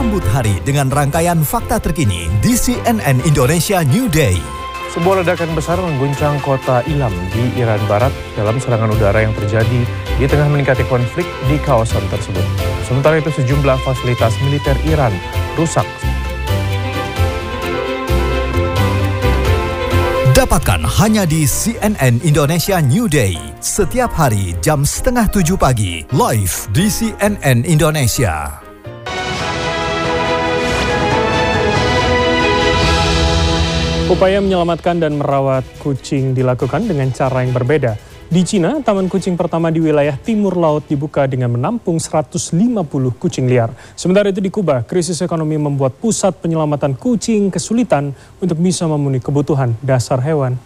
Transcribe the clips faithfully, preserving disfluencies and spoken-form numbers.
Sambut hari dengan rangkaian fakta terkini di C N N Indonesia New Day. Sebuah ledakan besar mengguncang kota Ilam di Iran Barat dalam serangan udara yang terjadi di tengah meningkatnya konflik di kawasan tersebut. Sementara itu sejumlah fasilitas militer Iran rusak. Dapatkan hanya di C N N Indonesia New Day. Setiap hari jam setengah tujuh pagi, live di C N N Indonesia. Upaya menyelamatkan dan merawat kucing dilakukan dengan cara yang berbeda. Di Cina, taman kucing pertama di wilayah timur laut dibuka dengan menampung seratus lima puluh kucing liar. Sementara itu di Kuba, krisis ekonomi membuat pusat penyelamatan kucing kesulitan untuk bisa memenuhi kebutuhan dasar hewan.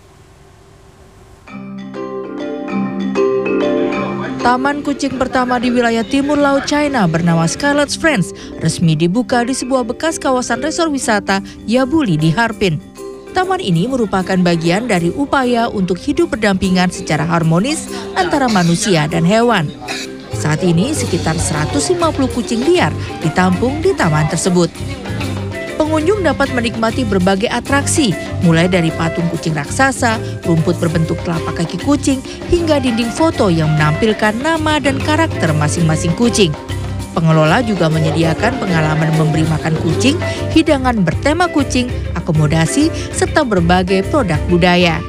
Taman kucing pertama di wilayah timur laut China bernama Scarlet's Friends resmi dibuka di sebuah bekas kawasan resor wisata Yabuli di Harbin. Taman ini merupakan bagian dari upaya untuk hidup berdampingan secara harmonis antara manusia dan hewan. Saat ini sekitar seratus lima puluh kucing liar ditampung di taman tersebut. Pengunjung dapat menikmati berbagai atraksi, mulai dari patung kucing raksasa, rumput berbentuk telapak kaki kucing, hingga dinding foto yang menampilkan nama dan karakter masing-masing kucing. Pengelola juga menyediakan pengalaman memberi makan kucing, hidangan bertema kucing, akomodasi, serta berbagai produk budaya.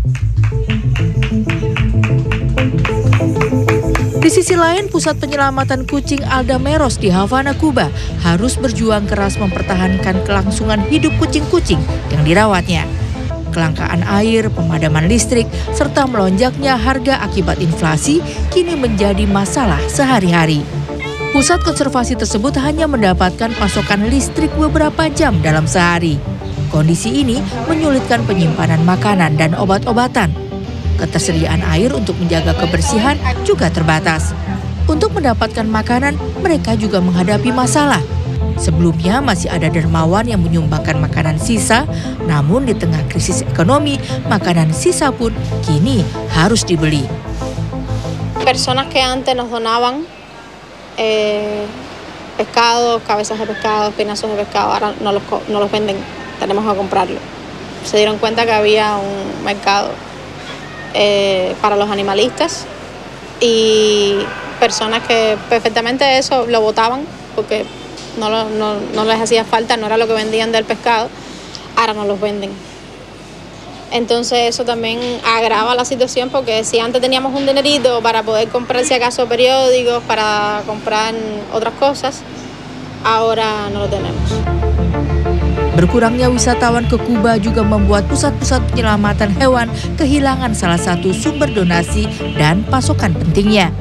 Di sisi lain, pusat penyelamatan kucing Aldameros di Havana, Kuba harus berjuang keras mempertahankan kelangsungan hidup kucing-kucing yang dirawatnya. Kelangkaan air, pemadaman listrik, serta melonjaknya harga akibat inflasi kini menjadi masalah sehari-hari. Pusat konservasi tersebut hanya mendapatkan pasokan listrik beberapa jam dalam sehari. Kondisi ini menyulitkan penyimpanan makanan dan obat-obatan. Ketersediaan air untuk menjaga kebersihan juga terbatas. Untuk mendapatkan makanan, mereka juga menghadapi masalah. Sebelumnya masih ada dermawan yang menyumbangkan makanan sisa, namun di tengah krisis ekonomi, makanan sisa pun kini harus dibeli. Personas que antes nos donaban Eh, pescado, cabezas de pescado, pinazos de pescado, ahora no los, no los venden, tenemos que comprarlo. Se dieron cuenta que había un mercado eh, para los animalistas y personas que perfectamente eso lo botaban porque no, lo, no, no les hacía falta, no era lo que vendían del pescado, ahora no los venden. Entonces eso también agrava la situación porque si antes teníamos un dinerito para poder comprar si acaso periódicos, para comprar otras cosas, ahora no lo tenemos. Berkurangnya wisatawan ke Kuba juga membuat pusat-pusat penyelamatan hewan kehilangan salah satu sumber donasi dan pasokan pentingnya.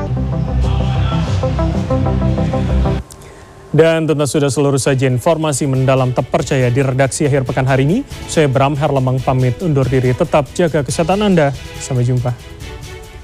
Dan tentu sudah seluruh saja informasi mendalam terpercaya di redaksi akhir pekan hari ini. Saya Bram Herlemang pamit undur diri. Tetap jaga kesehatan Anda. Sampai jumpa.